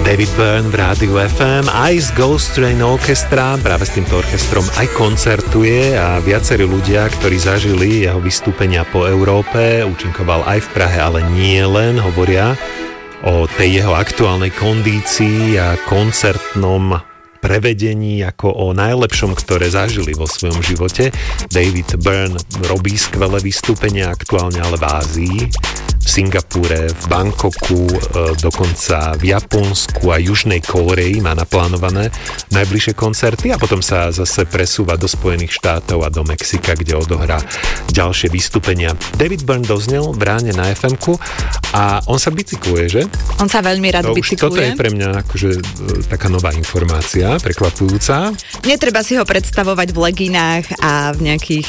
David Byrne v Rádiu FM aj z Ghost Train Orchestra, práve s týmto orchestrom aj koncertuje a viacerí ľudia, ktorí zažili jeho vystúpenia po Európe, účinkoval aj v Prahe, ale nie len, hovoria o tej jeho aktuálnej kondícii a koncertnom prevedení ako o najlepšom, ktoré zažili vo svojom živote. David Byrne robí skvelé vystúpenia aktuálne, ale v Ázii, v Singapúre, v Bangkoku, dokonca v Japonsku a Južnej Kórei má naplánované najbližšie koncerty a potom sa zase presúva do Spojených štátov a do Mexika, kde odohrá ďalšie vystúpenia. David Byrne doznel v ráne na FM-ku a on sa bicykluje, že? On sa veľmi rád bicykluje. Toto je pre mňa akože taká nová informácia, prekvapujúca. Netreba si ho predstavovať v leginách a v nejakých...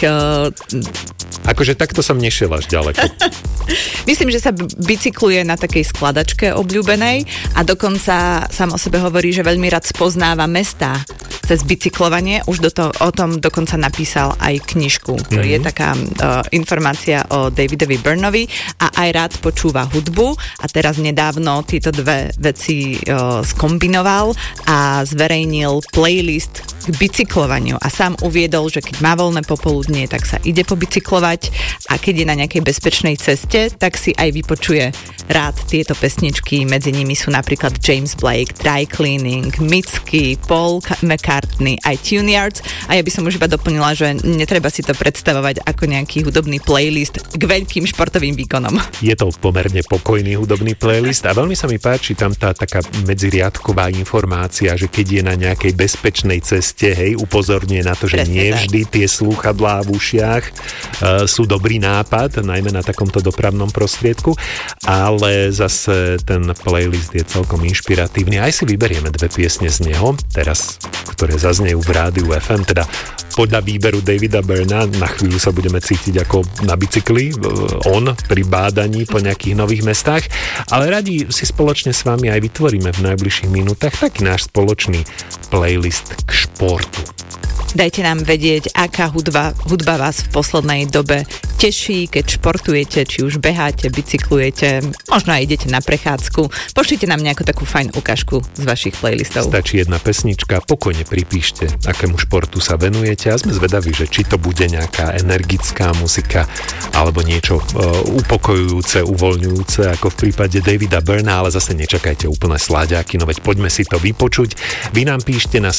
Akože takto som nešiel až ďaleko. Myslím, že sa bicykluje na takej skladačke obľúbenej a dokonca sám o sebe hovorí, že veľmi rád spoznáva mestá cez bicyklovanie. Už o tom dokonca napísal aj knižku. To je taká informácia o Davidovi Byrnovi a aj rád počúva hudbu a teraz nedávno tieto dve veci skombinoval a zverejnil playlist k bicyklovaniu a sám uviedol, že keď má voľné popoludnie, tak sa ide pobicyklovať a keď je na nejakej bezpečnej ceste, tak si aj vypočuje rád tieto pesničky. Medzi nimi sú napríklad James Blake, Dry Cleaning, Mitski, Paul McCartney, aj Tune Yards a ja by som už iba doplnila, že netreba si to predstavovať ako nejaký hudobný playlist k veľkým športovým výkonom. Je to pomerne pokojný hudobný playlist a veľmi sa mi páči tam tá taká medziriadková informácia, že keď je na nejakej bezpečnej ceste, hej, upozorňuje na to, že presne nie vždy tie slúchadlá v ušiach sú dobrý nápad, najmä na takomto dopravnom prostriedku, ale zase ten playlist je celkom inšpiratívny. Aj si vyberieme dve piesne z neho, teraz, ktoré zaznejú v Rádiu FM, teda podľa výberu Davida Byrna. Na chvíľu sa budeme cítiť ako na bicykli, on pri bádaní po nejakých nových mestách, ale radi si spoločne s vami aj vytvoríme v najbližších minútach taký náš spoločný playlist k športu. Dajte nám vedieť, aká hudba vás v poslednej dobe teší, keď športujete, či už beháte, bicyklujete, možno aj idete na prechádzku. Pošlite nám nejakú takú fajn ukážku z vašich playlistov. Stačí jedna pesnička, pokojne pripíšte, akému športu sa venujete a sme zvedaví, že či to bude nejaká energická muzika alebo niečo upokojujúce, uvoľňujúce, ako v prípade Davida Byrna, ale zase nečakajte úplné sláďaky, no veď poďme si to vypočuť. Vy nám píšte na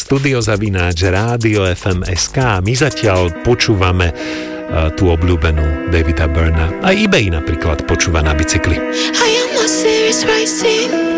studio@radiofm.sk a my zatiaľ počúvame tú obľúbenú Davida Byrna. A eBay napríklad počúva na bicykli. I am a serious rising.